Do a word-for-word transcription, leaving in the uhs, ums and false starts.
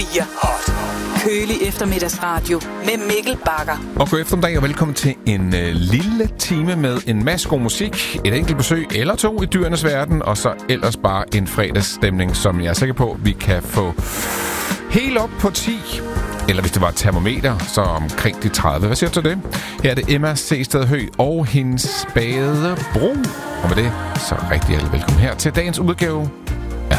fire Hot. Kølig eftermiddagsradio med Mikkel Bagger. Og god eftermiddag og velkommen til en øh, lille time med en masse god musik, et enkelt besøg eller to i dyrenes verden, og så ellers bare en fredagsstemning, som jeg er sikker på, vi kan få helt op på ti. Eller hvis det var et termometer, så omkring de tredive. Hvad siger du til det? Her er det Emma C. Stedhøj og hendes bade bro. Og med det, så rigtig hjertelig velkommen her til dagens udgave